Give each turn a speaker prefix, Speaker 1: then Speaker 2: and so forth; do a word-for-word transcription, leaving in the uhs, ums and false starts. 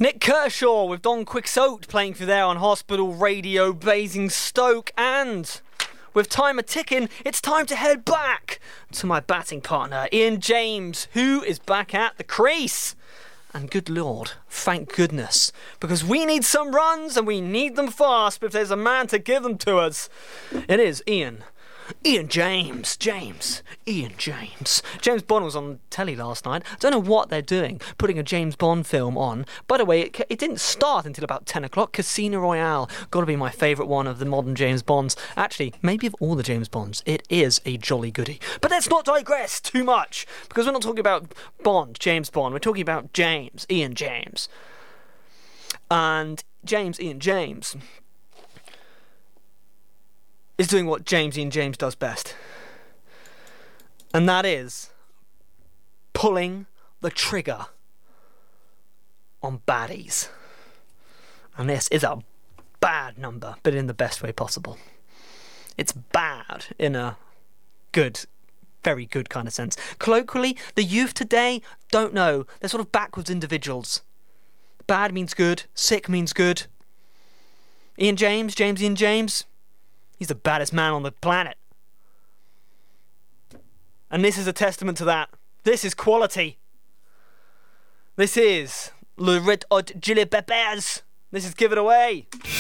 Speaker 1: Nick Kershaw with Don Quixote playing through there on Hospital Radio, Basingstoke, and with time a ticking, it's time to head back to my batting partner, Ian James, who is back at the crease. And good Lord, thank goodness, because we need some runs and we need them fast, but if there's a man to give them to us, it is Ian. Ian James, James, Ian James. James Bond was on telly last night. I don't know what they're doing, putting a James Bond film on. By the way, it, it didn't start until about ten o'clock. Casino Royale, got to be my favourite one of the modern James Bonds. Actually, maybe of all the James Bonds, it is a jolly goodie. But let's not digress too much, because we're not talking about Bond, James Bond. We're talking about James, Ian James. And James, Ian James is doing what James Ian James does best. And that is pulling the trigger on baddies. And this is a bad number, but in the best way possible. It's bad in a good, very good kind of sense. Colloquially, the youth today don't know. They're sort of backwards individuals. Bad means good, sick means good. Ian James, James Ian James, he's the baddest man on the planet. And this is a testament to that. This is quality. This is Le Red Hot Chili Peppers. This is Give It Away.